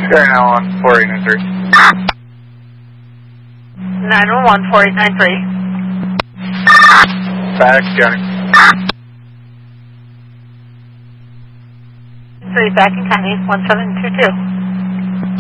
Sky now on 4893. 911 4893. Back, Johnny. 3 back in County 1722.